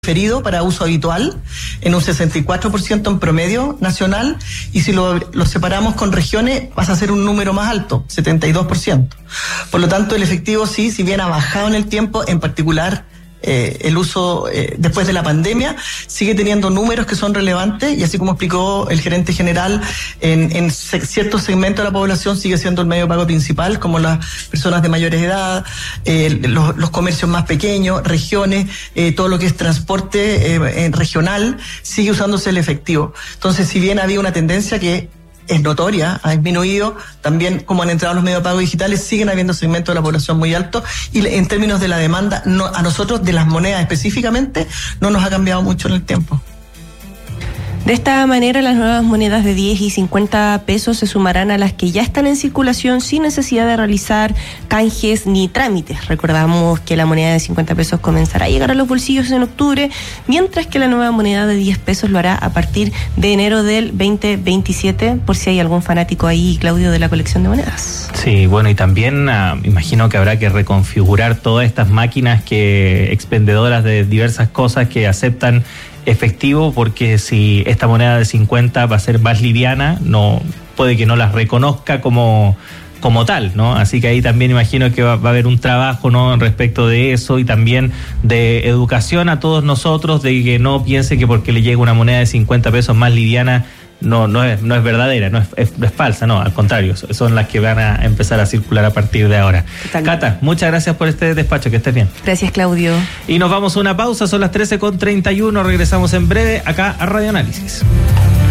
referido para uso habitual en un 64% en promedio nacional, y si lo separamos con regiones pasa a ser un número más alto, 72%. Por lo tanto, el efectivo sí, si bien ha bajado en el tiempo, en particular el uso después de la pandemia, sigue teniendo números que son relevantes, y así como explicó el gerente general, en ciertos segmentos de la población sigue siendo el medio de pago principal, como las personas de mayores edad, los comercios más pequeños, regiones, todo lo que es transporte regional, sigue usándose el efectivo. Entonces, si bien había una tendencia que es notoria, ha disminuido, también como han entrado los medios de pago digitales, siguen habiendo segmentos de la población muy altos, y en términos de la demanda, a nosotros de las monedas específicamente, no nos ha cambiado mucho en el tiempo. De esta manera, las nuevas monedas de 10 y 50 pesos se sumarán a las que ya están en circulación sin necesidad de realizar canjes ni trámites. Recordamos que la moneda de 50 pesos comenzará a llegar a los bolsillos en octubre, mientras que la nueva moneda de 10 pesos lo hará a partir de enero del 2027, por si hay algún fanático ahí, Claudio, de la colección de monedas. Sí, bueno, y también imagino que habrá que reconfigurar todas estas máquinas expendedoras de diversas cosas que aceptan efectivo, porque si esta moneda de 50 va a ser más liviana, no puede que no las reconozca como tal, ¿no? Así que ahí también imagino que va a haber un trabajo, ¿no?, respecto de eso, y también de educación a todos nosotros, de que no piense que porque le llega una moneda de 50 pesos más liviana no es verdadera, no es falsa, no, al contrario, son las que van a empezar a circular a partir de ahora. Totalmente. Cata, muchas gracias por este despacho, que estés bien. Gracias, Claudio. Y nos vamos a una pausa, son las 13:31, regresamos en breve acá a Radio Análisis.